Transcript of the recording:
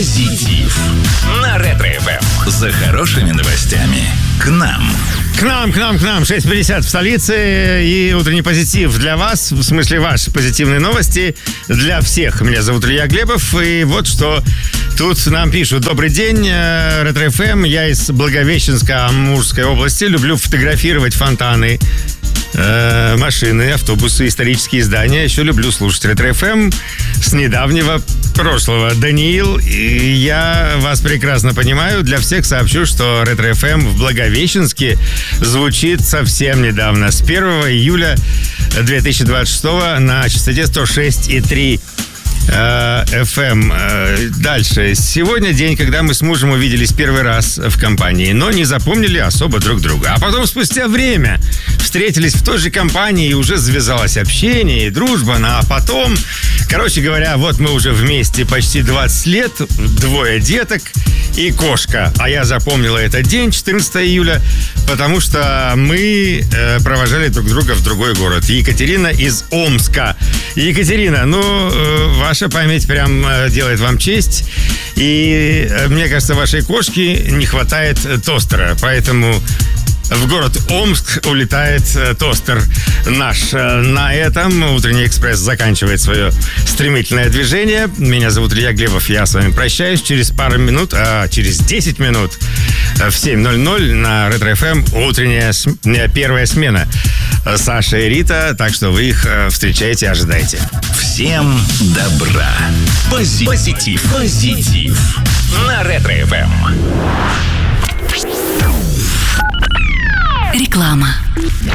Позитив на Ретро-ФМ. За хорошими новостями к нам. К нам. 6:50 в столице. И утренний позитив для вас. В смысле, ваши позитивные новости для всех. Меня зовут Илья Глебов. И вот что тут нам пишут. Добрый день, Ретро-ФМ. Я из Благовещенска, Амурской области. Люблю фотографировать фонтаны, машины, автобусы, исторические здания. Еще люблю слушать Ретро-ФМ с недавнего прошлого. Даниил, и я вас прекрасно понимаю. Для всех сообщу, что Ретро-ФМ в Благовещенске звучит совсем недавно. С 1 июля 2026 на частоте 106,3 FM. Дальше. Сегодня день, когда мы с мужем увиделись первый раз в компании, но не запомнили особо друг друга. А потом, спустя время, встретились в той же компании, и уже завязалось общение и дружба. А потом, короче говоря, вот мы уже вместе почти 20 лет, 2 деток и кошка. А я запомнила этот день, 14 июля, потому что мы провожали друг друга в другой город. Екатерина из Омска. Екатерина, ваша память прям делает вам честь. И мне кажется, вашей кошке не хватает тостера. Поэтому в город Омск улетает тостер наш. На этом «Утренний экспресс» заканчивает свое стремительное движение. Меня зовут Илья Глебов. Я с вами прощаюсь. Через пару минут, через 10 минут в 7:00 на Ретро-ФМ утренняя первая смена. Саша и Рита, так что вы их встречаете и ожидаете. Всем добра. Позитив на Ретро-ФМ. Реклама.